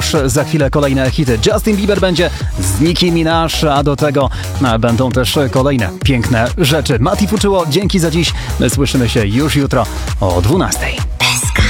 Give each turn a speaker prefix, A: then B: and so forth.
A: już za chwilę kolejne hity. Justin Bieber będzie z Nicki Minaj, a do tego będą też kolejne piękne rzeczy. Mati Fuczyło, dzięki za dziś. My słyszymy się już jutro o 12:00.